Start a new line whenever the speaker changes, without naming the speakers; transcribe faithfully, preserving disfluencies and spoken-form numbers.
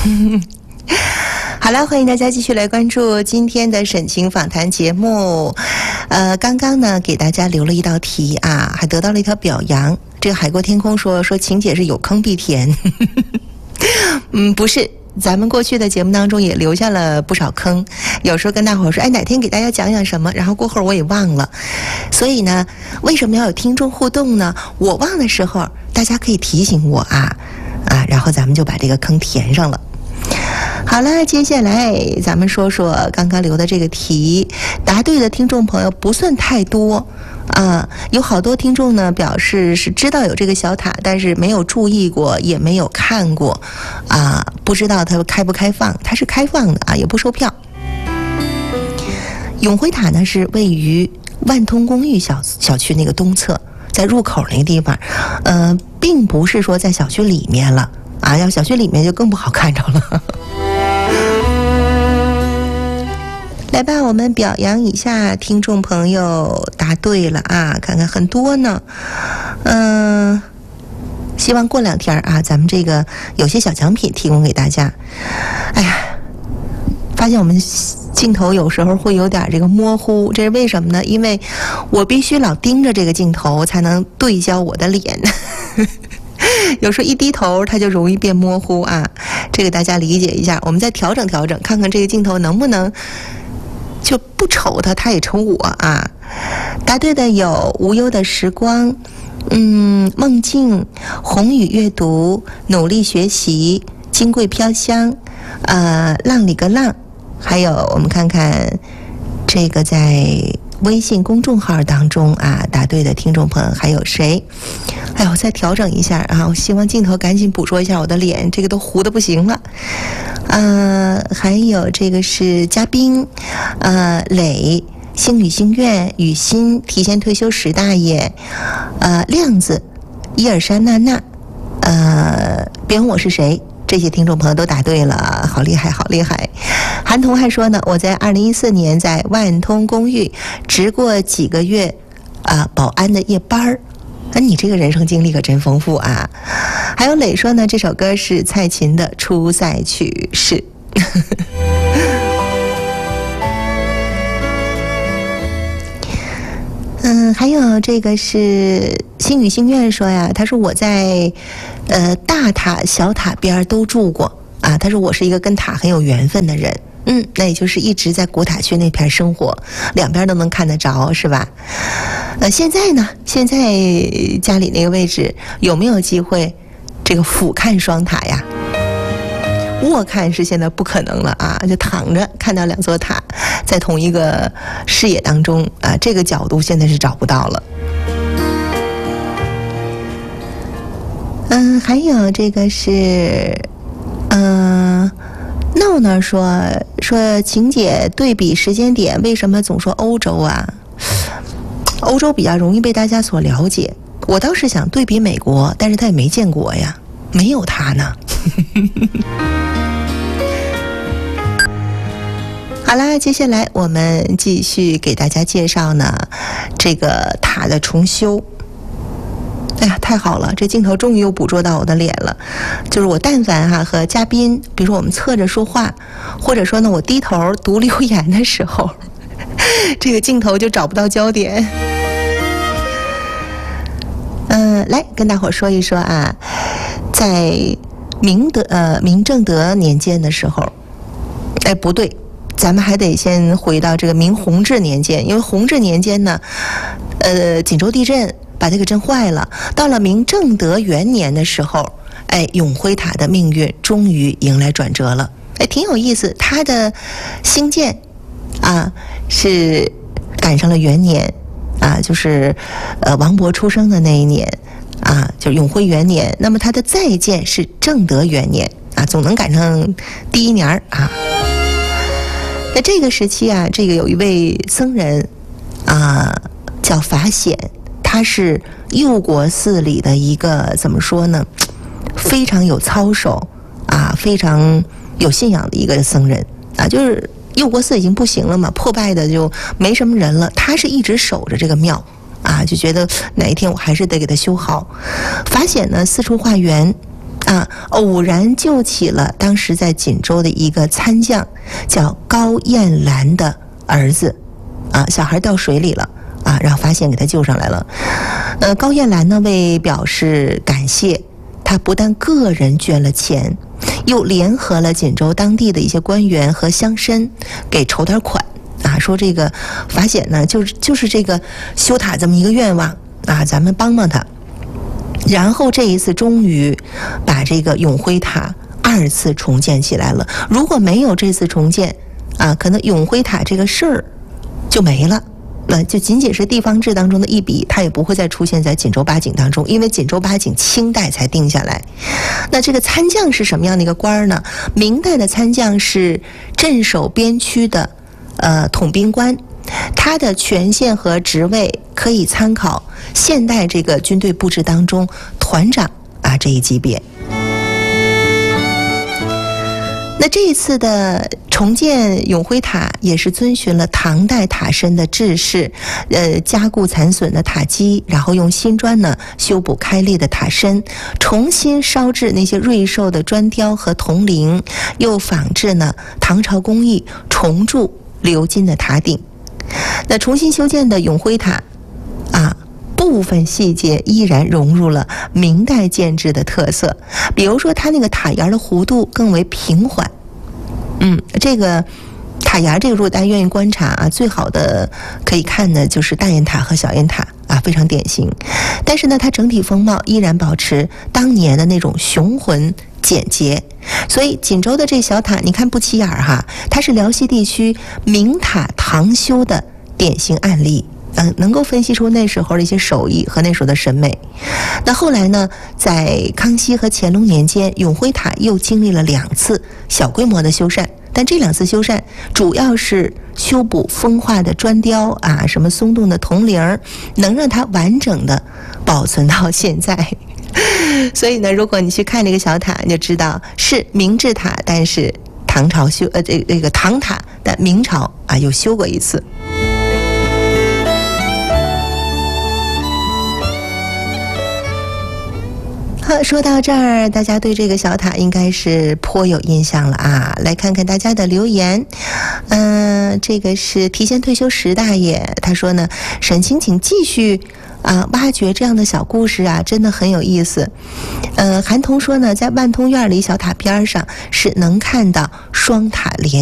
好了，欢迎大家继续来关注今天的沈晴访谈节目。呃，刚刚呢给大家留了一道题啊，还得到了一条表扬。这个海阔天空说说晴姐是有坑必填，嗯，不是。咱们过去的节目当中也留下了不少坑，有时候跟大伙说，哎，哪天给大家讲讲什么，然后过后我也忘了。所以呢，为什么要有听众互动呢？我忘的时候，大家可以提醒我啊，啊，然后咱们就把这个坑填上了。好了，接下来咱们说说刚刚留的这个题，答对的听众朋友不算太多啊，有好多听众呢表示是知道有这个小塔，但是没有注意过，也没有看过啊，不知道它开不开放。它是开放的啊，也不售票。永辉塔呢是位于万通公寓小小区那个东侧，在入口那个地方，呃，并不是说在小区里面了啊，要小区里面就更不好看着了。来吧，我们表扬一下听众朋友答对了啊，看看很多呢。嗯、呃，希望过两天啊，咱们这个有些小奖品提供给大家。哎呀，发现我们镜头有时候会有点这个模糊，这是为什么呢？因为我必须老盯着这个镜头才能对焦我的脸。有时候一低头它就容易变模糊啊，这个大家理解一下。我们再调整调整，看看这个镜头能不能就不瞅它，它也瞅我啊。答对的有无忧的时光，嗯，梦境，宏宇阅读，努力学习，金桂飘香，呃，浪里个浪，还有我们看看这个在微信公众号当中啊答对的听众朋友还有谁？哎呦，我再调整一下啊！我希望镜头赶紧捕捉一下我的脸，这个都糊得不行了。呃，还有这个是嘉宾，呃，磊、星语心愿、雨欣、提前退休史大爷，呃，亮子、伊尔莎娜娜，呃，别问我是谁。这些听众朋友都答对了，好厉害，好厉害！韩彤还说呢，我在二零一四年在万通公寓值过几个月啊、呃、保安的夜班儿。那你这个人生经历可真丰富啊！还有磊说呢，这首歌是蔡琴的《出塞曲》，是。嗯，还有这个是星语心愿说呀，他说我在呃大塔小塔边都住过啊，他说我是一个跟塔很有缘分的人。嗯，那也就是一直在古塔区那片生活，两边都能看得着，是吧？呃，现在呢？现在家里那个位置有没有机会这个俯瞰双塔呀？卧看是现在不可能了啊，就躺着看到两座塔在同一个视野当中啊，这个角度现在是找不到了。嗯，还有这个是，嗯、呃。闹闹说说晴姐对比时间点，为什么总说欧洲啊？欧洲比较容易被大家所了解。我倒是想对比美国，但是他也没见过呀，没有他呢。好啦，接下来我们继续给大家介绍呢这个塔的重修。哎呀，太好了！这镜头终于又捕捉到我的脸了。就是我但凡哈、啊、和嘉宾，比如说我们侧着说话，或者说呢我低头读留言的时候，这个镜头就找不到焦点。嗯、呃，来跟大伙说一说啊，在明德呃明正德年间的时候，哎不对，咱们还得先回到这个明弘治年间，因为弘治年间呢，呃锦州地震。把这个震坏了。到了明正德元年的时候，哎，永辉塔的命运终于迎来转折了。哎，挺有意思，它的兴建啊是赶上了元年啊，就是呃王勃出生的那一年啊，就是永辉元年。那么它的再建是正德元年啊，总能赶上第一年啊。在这个时期啊，这个有一位僧人啊，叫法显。他是佑国寺里的一个怎么说呢，非常有操守啊，非常有信仰的一个僧人啊。就是佑国寺已经不行了嘛，破败的就没什么人了，他是一直守着这个庙啊，就觉得哪一天我还是得给他修好。法显呢四处化缘啊，偶然救起了当时在锦州的一个参将，叫高燕兰的儿子，啊，小孩掉水里了，啊，然后发现给他救上来了。呃，高燕兰呢为表示感谢，他不但个人捐了钱，又联合了锦州当地的一些官员和乡绅，给筹点款，啊，说这个法显呢，就是就是这个修塔这么一个愿望啊，咱们帮帮他。然后这一次终于把这个永辉塔二次重建起来了。如果没有这次重建啊，可能永辉塔这个事儿就没了，那就仅仅是地方志当中的一笔，它也不会再出现在锦州八景当中，因为锦州八景清代才定下来。那这个参将是什么样的一个官儿呢？明代的参将是镇守边区的呃统兵官，他的权限和职位可以参考现代这个军队布置当中团长啊这一级别。那这一次的重建永辉塔也是遵循了唐代塔身的制式，呃，加固残损的塔基，然后用新砖呢修补开裂的塔身，重新烧制那些瑞兽的砖雕和铜铃，又仿制呢唐朝工艺，重铸鎏金的塔顶。那重新修建的永辉塔啊，部分细节依然融入了明代建制的特色，比如说它那个塔檐的弧度更为平缓。嗯，这个塔檐这个如果大家愿意观察啊，最好的可以看的就是大雁塔和小雁塔啊，非常典型。但是呢，它整体风貌依然保持当年的那种雄浑简洁。所以锦州的这小塔你看不起眼哈，它是辽西地区明塔唐修的典型案例。嗯，能够分析出那时候的一些手艺和那时候的审美。那后来呢，在康熙和乾隆年间，永辉塔又经历了两次小规模的修缮，但这两次修缮主要是修补风化的砖雕啊，什么松动的铜铃，能让它完整的保存到现在。所以呢，如果你去看这个小塔，你就知道是明制塔，但是唐朝修呃这这个唐塔，但明朝啊又修过一次。好，说到这儿，大家对这个小塔应该是颇有印象了啊！来看看大家的留言。嗯、呃，这个是提前退休石大爷，他说呢，沈清请继续啊挖掘这样的小故事啊，真的很有意思。呃，韩童说呢，在万通院里小塔边上是能看到双塔连